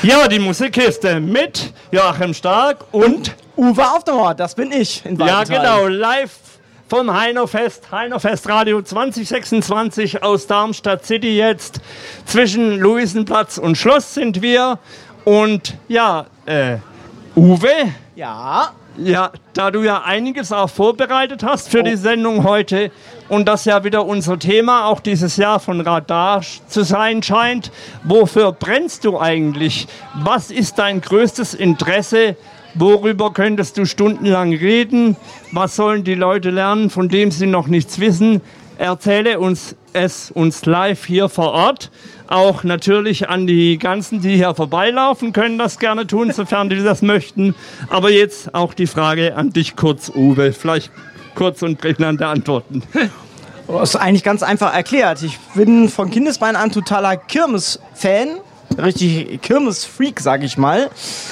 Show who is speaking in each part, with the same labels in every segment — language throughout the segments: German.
Speaker 1: Ja, die Musikkiste mit Joachim Stark und
Speaker 2: Uwe Aufdermauer, das bin ich.
Speaker 1: Ja, genau, live vom Heinerfest Radio 2026 aus Darmstadt City jetzt. Zwischen Luisenplatz und Schloss sind wir. Und ja, Uwe? Ja, da du ja einiges auch vorbereitet hast für die Sendung heute und das ja wieder unser Thema auch dieses Jahr von Radar zu sein scheint, wofür brennst du eigentlich? Was ist dein größtes Interesse? Worüber könntest du stundenlang reden? Was sollen die Leute lernen, von dem sie noch nichts wissen? Erzähle uns live hier vor Ort. Auch natürlich an die ganzen, die hier vorbeilaufen, können das gerne tun, sofern die das möchten. Aber jetzt auch die Frage an dich kurz, Uwe. Vielleicht kurz und prägnante Antworten.
Speaker 2: Das ist eigentlich ganz einfach erklärt. Ich bin von Kindesbeinen an totaler Kirmes-Fan. Richtig Kirmes-Freak, sag ich mal.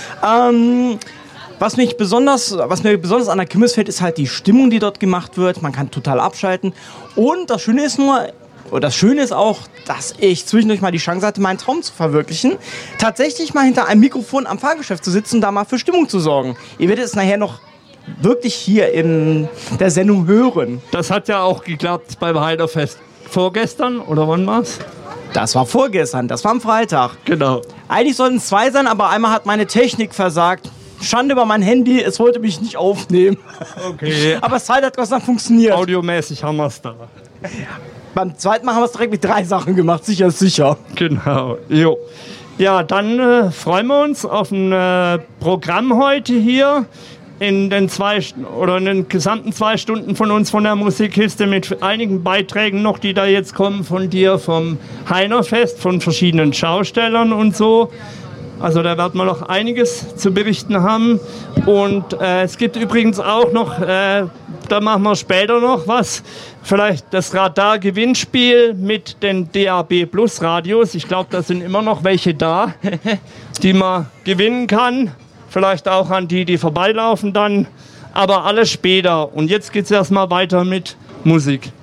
Speaker 2: Was mir besonders an der Kirmes fällt, ist halt die Stimmung, die dort gemacht wird. Man kann total abschalten. Und das Schöne ist auch, dass ich zwischendurch mal die Chance hatte, meinen Traum zu verwirklichen. Tatsächlich mal hinter einem Mikrofon am Fahrgeschäft zu sitzen und da mal für Stimmung zu sorgen. Ihr werdet es nachher noch wirklich hier in der Sendung hören.
Speaker 1: Das hat ja auch geklappt beim Heiderfest. Vorgestern oder wann war's?
Speaker 2: Das war vorgestern, das war am Freitag.
Speaker 1: Genau.
Speaker 2: Eigentlich sollten es 2 sein, aber einmal hat meine Technik versagt. Schande über mein Handy, es wollte mich nicht aufnehmen.
Speaker 1: Okay.
Speaker 2: Aber das zweite hat Gott sei Dank funktioniert.
Speaker 1: Audiomäßig haben wir es da.
Speaker 2: Beim zweiten Mal haben wir es direkt mit 3 Sachen gemacht, sicher ist sicher.
Speaker 1: Genau, jo. Ja, dann freuen wir uns auf ein Programm heute hier in den gesamten 2 Stunden von uns von der Musikkiste mit einigen Beiträgen noch, die da jetzt kommen von dir vom Heinerfest, von verschiedenen Schaustellern und so. Also da werden wir noch einiges zu berichten haben. Und es gibt übrigens auch noch, da machen wir später noch was, vielleicht das Radar-Gewinnspiel mit den DAB Plus Radios. Ich glaube, da sind immer noch welche da, die man gewinnen kann. Vielleicht auch an die vorbeilaufen dann. Aber alles später. Und jetzt geht es erstmal weiter mit Musik.